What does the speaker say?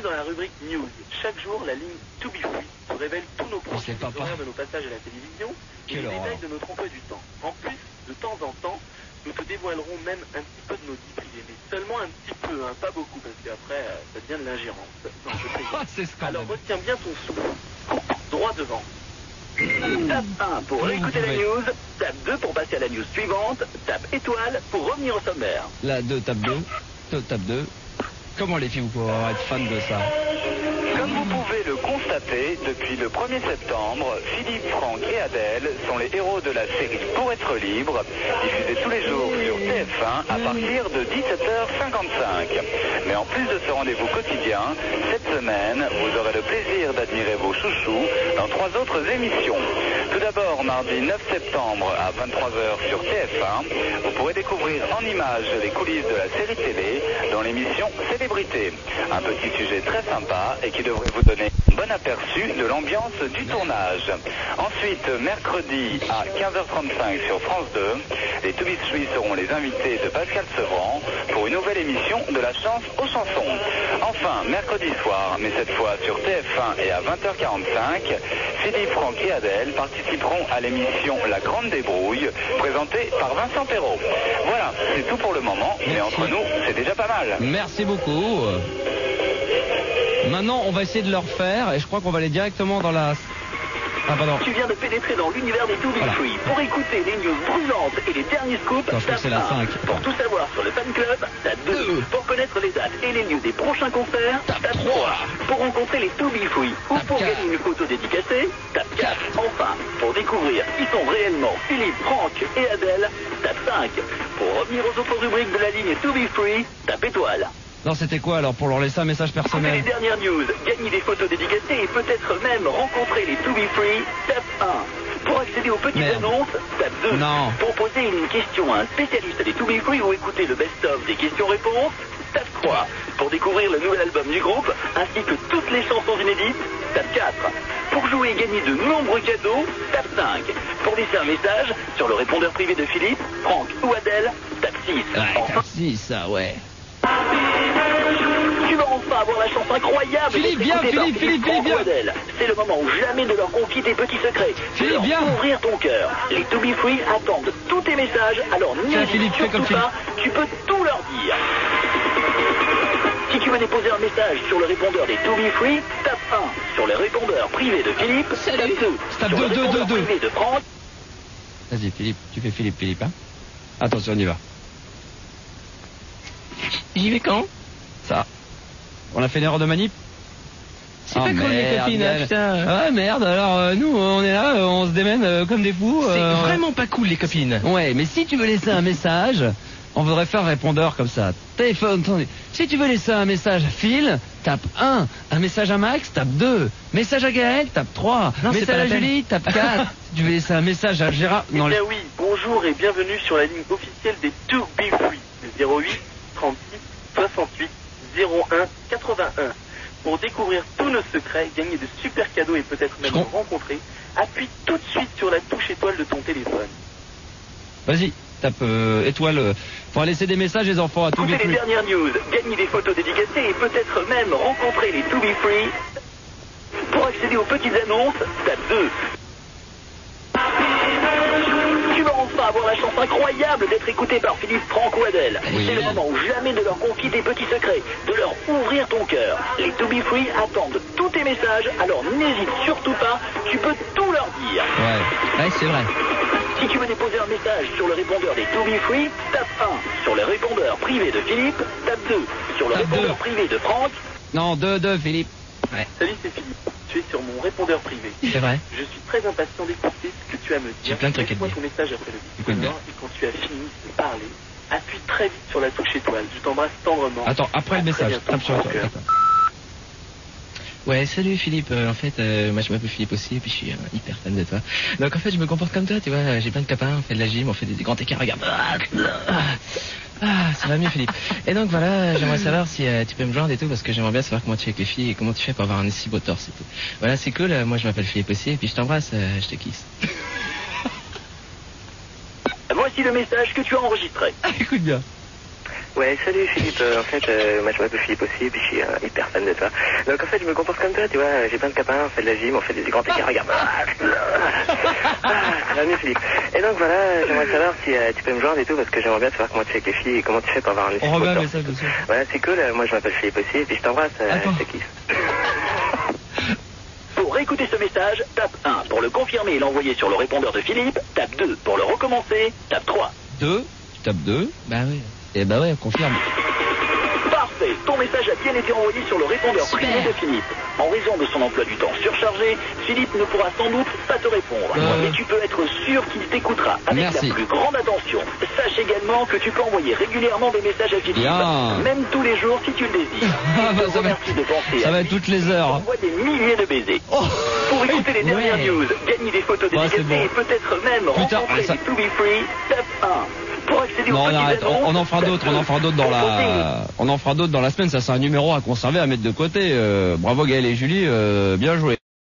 Dans la rubrique News, chaque jour, la ligne To Be Free vous révèle tous nos projets, les horaires de nos passages à la télévision et les détails de notre emploi du temps. En plus, de temps en temps, nous te dévoilerons même un petit peu de nos vies privées, mais seulement un petit peu, hein, pas beaucoup, parce qu'après, ça devient de l'ingérence. Non, je plaisante. Alors retiens bien ton souffle. Droit devant. Tape 1 pour écouter la news, tape 2 pour passer à la news suivante, tape étoile pour revenir au sommaire. La 2, tape 2, tape 2. Comment les filles, vous pouvez être fan de ça? Comme vous pouvez le constater, depuis le 1er septembre, Philippe, Franck et Adèle sont les héros de la série Pour être libre, diffusée tous les jours sur TF1 à partir de 17h55. Mais en plus de ce rendez-vous quotidien, cette semaine, vous aurez le plaisir d'admirer vos chouchous dans 3 autres émissions. Tout d'abord, mardi 9 septembre à 23h sur TF1, vous pourrez découvrir en images les coulisses de la série télé dans l'émission Célébrité. Un petit sujet très sympa et qui devrait vous donner un bon aperçu de l'ambiance du tournage. Ensuite, mercredi à 15h35 sur France 2, les To Be Free seront les invités de Pascal Sevran pour une nouvelle émission de la chance aux chansons. Enfin, mercredi soir, mais cette fois sur TF1 et à 20h45, Philippe, Franck et Adèle participeront à l'émission La Grande Débrouille, présentée par Vincent Perrault. Voilà, c'est tout pour le moment, mais entre nous, c'est déjà pas mal. Merci beaucoup. Maintenant, on va essayer de le refaire et je crois qu'on va aller directement dans la... Ah, pardon. Tu viens de pénétrer dans l'univers des To Be Free. Pour écouter les news brûlantes et les derniers scoops, tape 1. Pour tout savoir sur le fan club, tape 2. Pour connaître les dates et les news des prochains concerts, tape 3. Pour rencontrer les To Be Free ou pour gagner une photo dédicacée, tape 4. Enfin, pour découvrir qui sont réellement Philippe, Franck et Adèle, tape 5. Pour revenir aux autres rubriques de la ligne To Be Free, tape étoile. Non, c'était quoi alors pour leur laisser un message personnel? Les dernières news, gagner des photos dédicacées et peut-être même rencontrer les To Be Free, tape 1. Pour accéder aux petites annonces, tape 2. Non. Pour poser une question à un spécialiste des To Be Free ou écouter le best-of des questions-réponses, tape 3. Pour découvrir le nouvel album du groupe, ainsi que toutes les chansons inédites, tape 4. Pour jouer et gagner de nombreux cadeaux, tape 5. Pour laisser un message sur le répondeur privé de Philippe, Franck ou Adèle, tape 6. Ouais, tape 6, ça, ouais. Tu vas enfin avoir la chance incroyable Philippe, viens. C'est le moment ou jamais de leur confier tes petits secrets. Philippe, viens. Ouvrir ton cœur. Les To Be Free attendent tous tes messages, alors n'hésite surtout pas, tu peux tout leur dire. Si tu veux déposer un message sur le répondeur des To Be Free, tape 1. Sur le répondeur privé de Philippe, tape 2. Tape sur 2, le répondeur 2. privé de Franck. Vas-y, Philippe, tu fais Philippe, hein. Attention, on y va. J'y vais quand? Ça. On a fait une erreur de manip? C'est pas cool les copines, hein, putain. Ah merde, alors nous on est là, on se démène comme des fous. C'est vraiment pas cool les copines. Ouais, mais si tu veux laisser un message, on voudrait faire répondeur comme ça. Téléphone, si tu veux laisser un message à Phil, tape 1. Un message à Max, tape 2. Message à Gaël, tape 3. Non, message à Julie, tape 4. Si tu veux laisser un message à Gérard... Eh bien oui, bonjour et bienvenue sur la ligne officielle des To Be Free. Le 08 36 68 01 81. Pour découvrir tous nos secrets, gagner de super cadeaux et peut-être même nous rencontrer, appuie tout de suite sur la touche étoile de ton téléphone. Vas-y, tape étoile. Faut laisser des messages les enfants à To Be Free. Écoutez les dernières news, gagner des photos dédicacées et peut-être même rencontrer les To Be Free. Pour accéder aux petites annonces, tape 2. Tu vas enfin avoir la chance incroyable d'être écouté par Philippe, Franck ou Adèle. Oui. C'est le moment ou jamais de leur confier tes petits secrets, de leur ouvrir ton cœur. Les To Be Free attendent tous tes messages, alors n'hésite surtout pas, tu peux tout leur dire. Ouais, c'est vrai. Si tu veux déposer un message sur le répondeur des To Be Free, tape 1. Sur le répondeur privé de Philippe, tape 2. Sur le répondeur privé de Franck... Non, 2, Philippe. Ouais. Salut, c'est Philippe. Tu es sur mon répondeur privé. C'est vrai. Je suis très impatient d'écouter ce que tu as à me dire. J'ai plein de trucs à te dire. Ton message après le bip sonore et quand tu as fini de parler, appuie très vite sur la touche étoile. Je t'embrasse tendrement. Attends, après le message, tape sur toi. Ouais, salut Philippe. En fait, moi je m'appelle Philippe aussi et puis je suis hyper fan de toi. Donc en fait, je me comporte comme toi, tu vois. J'ai plein de copains, on fait de la gym, on fait des grands écarts, regarde. Ça va mieux Philippe. Et donc voilà, j'aimerais savoir si tu peux me joindre et tout parce que j'aimerais bien savoir comment tu fais avec les filles et comment tu fais pour avoir un si beau torse et tout. Voilà, c'est cool. Moi je m'appelle Philippe aussi et puis je t'embrasse, je te kiffe. Voici le message que tu as enregistré. Écoute bien. Ouais, salut Philippe, en fait, moi je m'appelle Philippe aussi, et puis je suis hyper fan de toi. Donc en fait, je me comporte comme toi, tu vois, j'ai plein de copains, on fait de la gym, on fait des grands écarts, regarde. Ça va mieux Philippe. Et donc voilà, j'aimerais savoir si tu peux me joindre et tout, parce que j'aimerais bien savoir comment tu fais avec les filles et comment tu fais pour avoir un On remet un message dessus. Voilà, c'est cool, moi je m'appelle Philippe aussi, et puis je t'embrasse, je te kiffe. Pour écouter ce message, tape 1. Pour le confirmer et l'envoyer sur le répondeur de Philippe, tape 2. Pour le recommencer, tape 3. 2, tu tapes 2. Bah oui. Et bah ouais, confirme. Parfait. Ton message a bien été envoyé sur le répondeur privé de Philippe. En raison de son emploi du temps surchargé, Philippe ne pourra sans doute pas te répondre. Mais tu peux être sûr qu'il t'écoutera avec Merci. la plus grande attention. Sache également que tu peux envoyer régulièrement des messages à Philippe. Bien. Même tous les jours si tu le désires. Ah bah, Je te remercie de penser ça à va lui. être toutes les heures. Envoie des milliers de baisers. Oh. Pour écouter les dernières Ouais. news, gagner des photos Bah, c'est dédicacées bon. et peut-être même Putain, rencontrer ça- des To Be Free, tape 1. Pour accéder Non, aux on petites arrête. annonces, On en fera tape d'autres. 2. On en fera d'autres on en fera d'autres dans la semaine. Ça, c'est un numéro à conserver, à mettre de côté. Bravo Gaël et Julie, bien joué.